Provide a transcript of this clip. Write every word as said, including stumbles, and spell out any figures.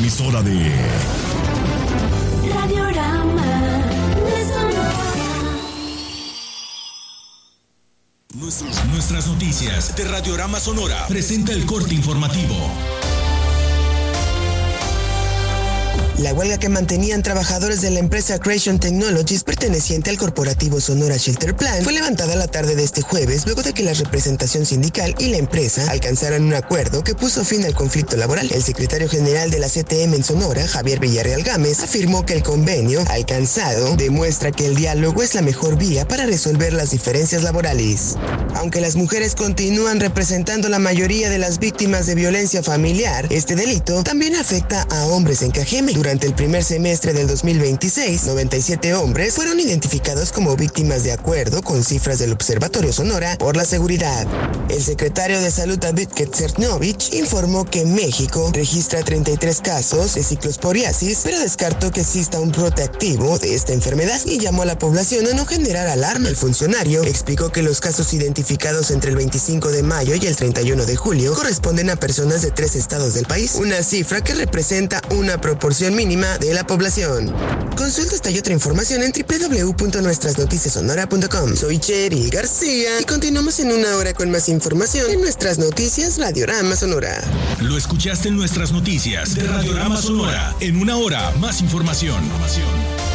emisora de Radiorama de Sonora. Nuestros, nuestras noticias de Radiorama Sonora presenta el corte informativo. La huelga que mantenían trabajadores de la empresa Creation Technologies perteneciente al corporativo Sonora Shelter Plan fue levantada la tarde de este jueves luego de que la representación sindical y la empresa alcanzaran un acuerdo que puso fin al conflicto laboral. El secretario general de la C T M en Sonora, Javier Villarreal Gámez, afirmó que el convenio alcanzado demuestra que el diálogo es la mejor vía para resolver las diferencias laborales. Aunque las mujeres continúan representando la mayoría de las víctimas de violencia familiar, este delito también afecta a hombres en Cajeme. Durante el primer semestre del dos mil veintiséis, noventa y siete hombres fueron identificados como víctimas de acuerdo con cifras del Observatorio Sonora por la Seguridad. El secretario de Salud, David Ketzernovich, informó que México registra treinta y tres casos de ciclosporiasis, pero descartó que exista un brote activo de esta enfermedad y llamó a la población a no generar alarma. El funcionario explicó que los casos identificados entre el veinticinco de mayo y el treinta y uno de julio corresponden a personas de tres estados del país, una cifra que representa una proporción mínima de la población. Consulta esta y otra información en doble u doble u doble u punto nuestras noticias sonora punto com. Soy Cheryl García y continuamos en una hora con más información en Nuestras Noticias Radiorama Sonora. Lo escuchaste en Nuestras Noticias de Radiorama Sonora. En una hora, más información.